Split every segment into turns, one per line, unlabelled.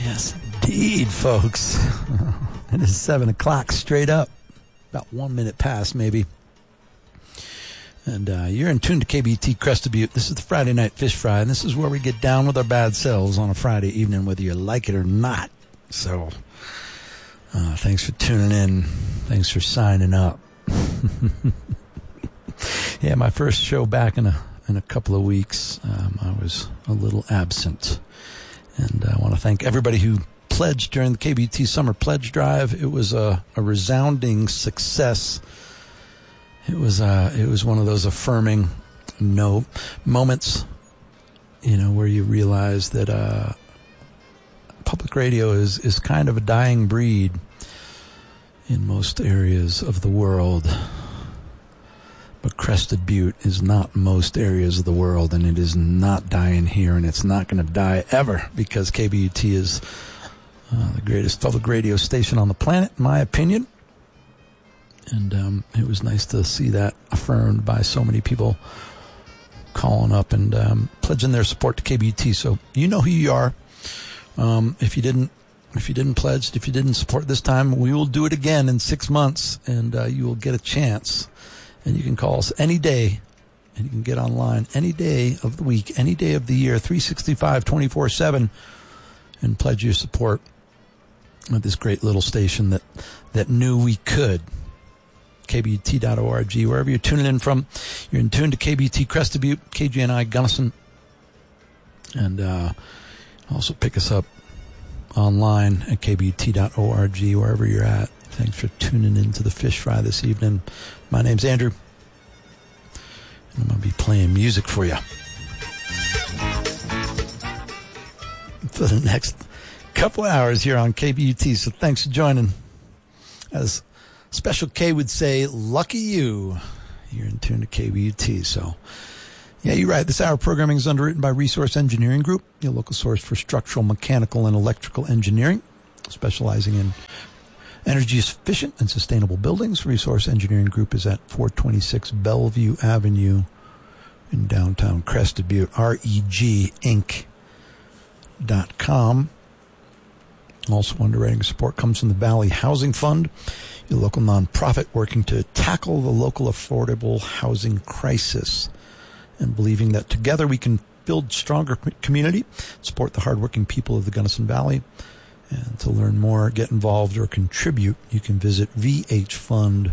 Yes, indeed, folks. It is 7 o'clock straight up. About 1 minute past, maybe. And you're in tune to KBT Crested Butte. This is the Friday Night Fish Fry, and this is where we get down with our bad selves on a Friday evening, whether you like it or not. So, thanks for tuning in. Thanks for signing up. Yeah, my first show back in a couple of weeks. I was a little absent. And I want to thank everybody who pledged during the KBT Summer Pledge Drive. It was a resounding success. It was one of those affirming moments, where you realize that public radio is kind of a dying breed in most areas of the world. But Crested Butte is not most areas of the world, and it is not dying here, and it's not going to die ever, because KBUT is the greatest public radio station on the planet, in my opinion. And it was nice to see that affirmed by so many people calling up and pledging their support to KBUT. So you know who you are. If you didn't pledge, if you didn't support this time, we will do it again in 6 months, and you will get a chance. And you can call us any day, and you can get online any day of the week, any day of the year, 365, 24/7, and pledge your support at this great little station that knew we could. KBT.org, wherever you're tuning in from. You're in tune to KBT Crested Butte, KGNI Gunnison. And also pick us up online at KBT.org, wherever you're at. Thanks for tuning in to the Fish Fry this evening. My name's Andrew, and I'm going to be playing music for you for the next couple hours here on KBUT. So thanks for joining. As Special K would say, lucky you. You're in tune to KBUT. So, yeah, you're right. This hour of programming is underwritten by Resource Engineering Group, your local source for structural, mechanical, and electrical engineering, specializing in energy efficient and sustainable buildings. Resource Engineering Group is at 426 Bellevue Avenue in downtown Crested Butte. REGinc.com. Also, underwriting support comes from the Valley Housing Fund, your local nonprofit working to tackle the local affordable housing crisis, and believing that together we can build stronger community, support the hardworking people of the Gunnison Valley. And to learn more, get involved, or contribute, you can visit vhfund.org.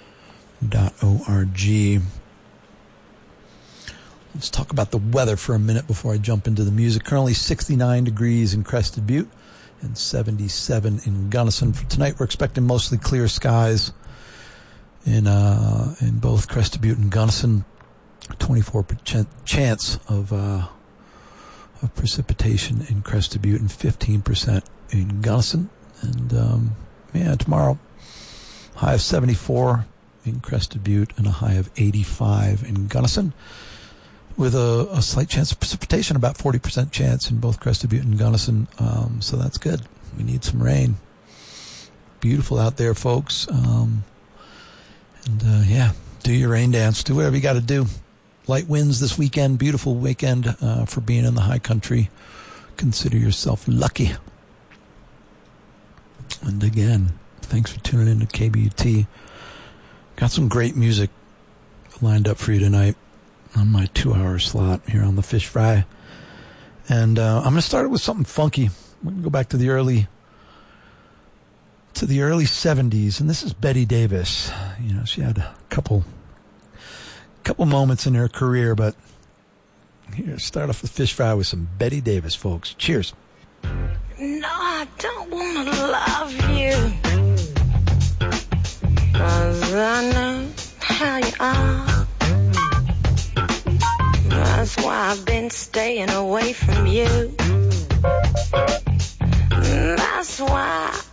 Let's talk about the weather for a minute before I jump into the music. Currently 69 degrees in Crested Butte and 77 in Gunnison. For tonight, we're expecting mostly clear skies in both Crested Butte and Gunnison. 24% chance of precipitation in Crested Butte and 15% in Gunnison. And tomorrow, high of 74 in Crested Butte and a high of 85 in Gunnison, with a slight chance of precipitation, about 40% chance in both Crested Butte and Gunnison. So that's good. We need some rain. Beautiful out there, folks. Do your rain dance. Do whatever you got to do. Light winds this weekend. Beautiful weekend for being in the high country. Consider yourself lucky. And again, thanks for tuning in to KBUT. Got some great music lined up for you tonight on my 2-hour slot here on the Fish Fry. And I'm going to start it with something funky. We're going to go back to the early 70s, and this is Betty Davis. She had a couple moments in her career, but here, start off the Fish Fry with some Betty Davis, folks. Cheers.
No, I don't want to love you, 'cause I know how you are. That's why I've been staying away from you. That's why